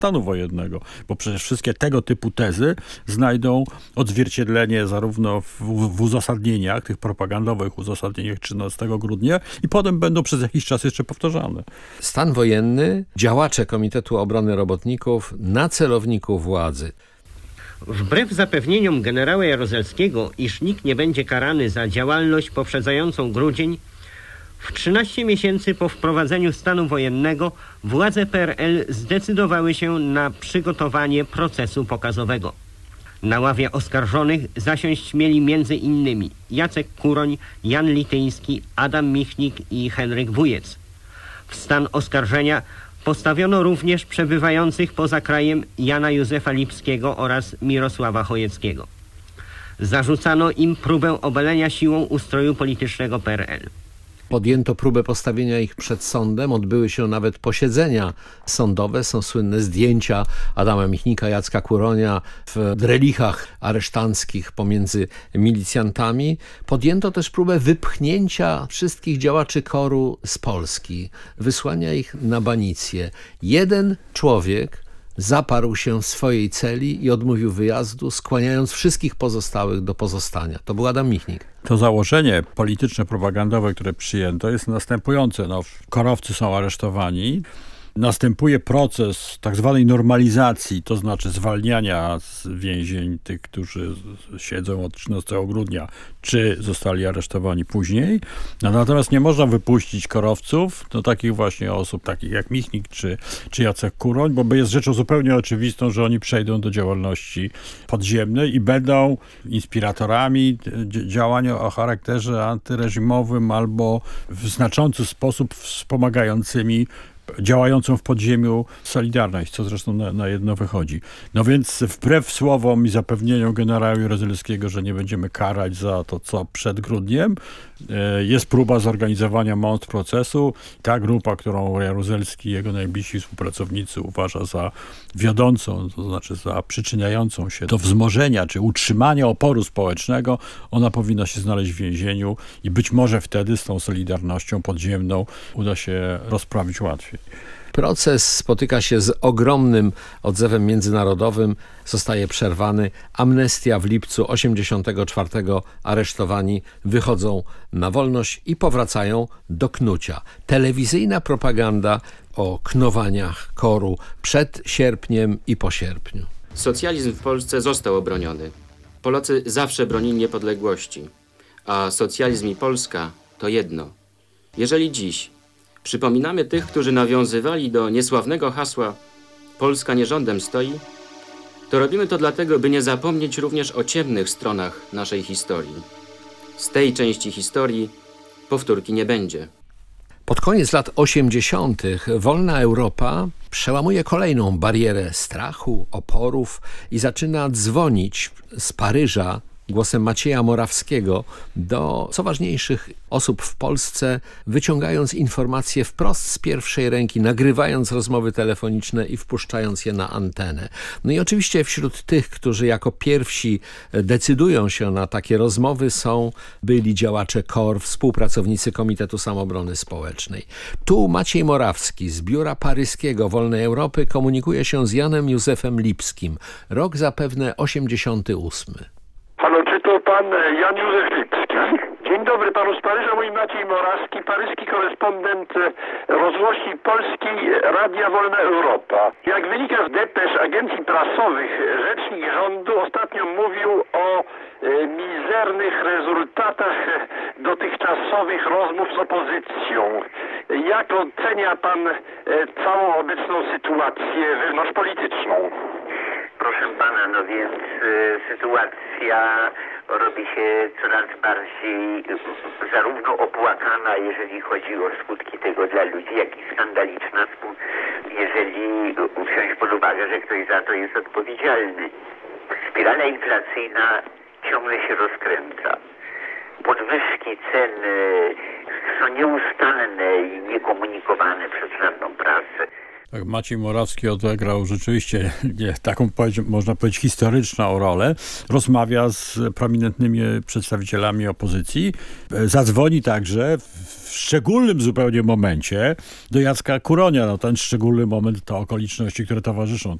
stanu wojennego, bo przecież wszystkie tego typu tezy znajdą odzwierciedlenie zarówno w uzasadnieniach, tych propagandowych uzasadnieniach 13 grudnia i potem będą przez jakiś czas jeszcze powtarzane. Stan wojenny, działacze Komitetu Obrony Robotników na celowniku władzy. Wbrew zapewnieniom generała Jaruzelskiego, iż nikt nie będzie karany za działalność poprzedzającą grudzień, w 13 miesięcy po wprowadzeniu stanu wojennego władze PRL zdecydowały się na przygotowanie procesu pokazowego. Na ławie oskarżonych zasiąść mieli m.in. Jacek Kuroń, Jan Lityński, Adam Michnik i Henryk Wujec. W stan oskarżenia postawiono również przebywających poza krajem Jana Józefa Lipskiego oraz Mirosława Chojeckiego. Zarzucano im próbę obalenia siłą ustroju politycznego PRL. Podjęto próbę postawienia ich przed sądem, odbyły się nawet posiedzenia sądowe, są słynne zdjęcia Adama Michnika, Jacka Kuronia w drelichach aresztanckich pomiędzy milicjantami. Podjęto też próbę wypchnięcia wszystkich działaczy KOR-u z Polski, wysłania ich na banicję. Jeden człowiek zaparł się w swojej celi i odmówił wyjazdu, skłaniając wszystkich pozostałych do pozostania. To był Adam Michnik. To założenie polityczne, propagandowe, które przyjęto, jest następujące. KOR-owcy są aresztowani. Następuje proces tak zwanej normalizacji, to znaczy zwalniania z więzień tych, którzy siedzą od 13 grudnia, czy zostali aresztowani później. Natomiast nie można wypuścić KOR-owców, takich właśnie osób, takich jak Michnik czy Jacek Kuroń, bo jest rzeczą zupełnie oczywistą, że oni przejdą do działalności podziemnej i będą inspiratorami działań o charakterze antyreżimowym albo w znaczący sposób wspomagającymi działającą w podziemiu Solidarność, co zresztą na jedno wychodzi. No więc wbrew słowom i zapewnieniom generała Jaruzelskiego, że nie będziemy karać za to, co przed grudniem, jest próba zorganizowania monstr procesu. Ta grupa, którą Jaruzelski i jego najbliżsi współpracownicy uważa za wiodącą, to znaczy za przyczyniającą się do wzmożenia czy utrzymania oporu społecznego, ona powinna się znaleźć w więzieniu i być może wtedy z tą Solidarnością podziemną uda się rozprawić łatwiej. Proces spotyka się z ogromnym odzewem międzynarodowym, zostaje przerwany. Amnestia w lipcu 1984 aresztowani wychodzą na wolność i powracają do knucia. Telewizyjna propaganda o knowaniach KOR-u przed sierpniem i po sierpniu. Socjalizm w Polsce został obroniony. Polacy zawsze bronili niepodległości, a socjalizm i Polska to jedno. Jeżeli dziś przypominamy tych, którzy nawiązywali do niesławnego hasła „Polska nie rządem stoi”, to robimy to dlatego, by nie zapomnieć również o ciemnych stronach naszej historii. Z tej części historii powtórki nie będzie. Pod koniec lat 80. wolna Europa przełamuje kolejną barierę strachu, oporów i zaczyna dzwonić z Paryża głosem Macieja Morawskiego do co ważniejszych osób w Polsce, wyciągając informacje wprost z pierwszej ręki, nagrywając rozmowy telefoniczne i wpuszczając je na antenę. No i oczywiście wśród tych, którzy jako pierwsi decydują się na takie rozmowy, są byli działacze KOR, współpracownicy Komitetu Samoobrony Społecznej. Tu Maciej Morawski z Biura Paryskiego Wolnej Europy komunikuje się z Janem Józefem Lipskim. Rok zapewne 88. Halo, czy to pan Jan Józef Lipski? Dzień dobry panu z Paryża, mój Maciej Morawski, paryski korespondent rozgłośni polskiej Radia Wolna Europa. Jak wynika z depesz agencji prasowych, rzecznik rządu ostatnio mówił o mizernych rezultatach dotychczasowych rozmów z opozycją. Jak ocenia pan całą obecną sytuację wewnątrzpolityczną? Proszę pana, no więc sytuacja robi się coraz bardziej zarówno opłakana, jeżeli chodzi o skutki tego dla ludzi, jak i skandaliczna, jeżeli wziąć pod uwagę, że ktoś za to jest odpowiedzialny. Spirala inflacyjna ciągle się rozkręca. Podwyżki cen są nieustanne i niekomunikowane przez żadną prasę. Tak, Maciej Morawski odegrał rzeczywiście taką, można powiedzieć, historyczną rolę. Rozmawia z prominentnymi przedstawicielami opozycji. Zadzwoni także w szczególnym zupełnie momencie do Jacka Kuronia. No, ten szczególny moment to okoliczności, które towarzyszą